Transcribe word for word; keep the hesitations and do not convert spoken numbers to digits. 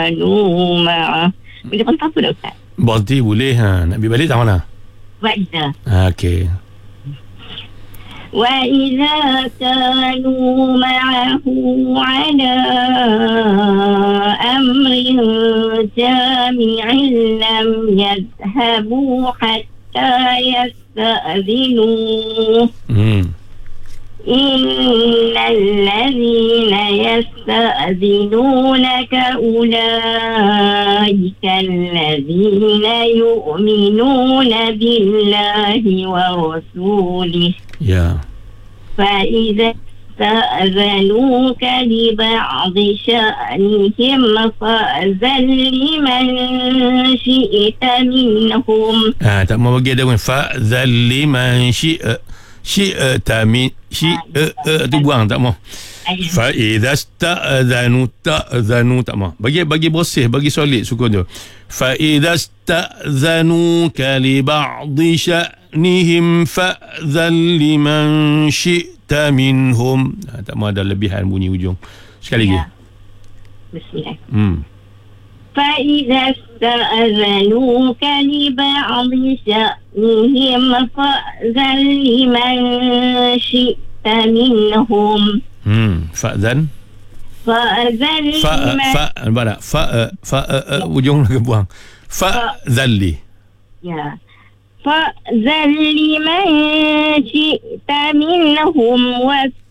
كانوا معه. Bila pantau tu dah Ustaz. Berhenti boleh ha. Nak pergi balik tak mana? Wa'idha. Ha, okey. وإذا كانوا معه على أمر جامع لم يذهبوا حتى يستأذنوه إن الذين يستأذنونك أولئك الذين يؤمنون بالله ورسوله Ya. فإذا استأذنوك لبعض شأنهم فأذن لمن شئت منهم. Ah, tak mau bagi ada pun. Fa'zal liman syi'a. Syi'a tamin. Syi'a tu buang, tak mau. Fa'idha sta'adhanu ta'adhanu, tak mau. Bagi bagi bersih, bagi solid sukun tu. Fa'idha sta'adhanuka li ba'di sya'nihim fa'zal liman syi'ta minhum. Ha, tak mau ada lebihan bunyi ujung. Sekali lagi. Bismillah. Hmm. فإذا استأذنوك لبعض شأنهم فأذن لمن شئت منهم. Hmm. Fa'zan. فأذن Fa لمن fa mana? Fa fa ujung lagi buang. Fa'zalli. Ya. فأذن لمن شئت منهم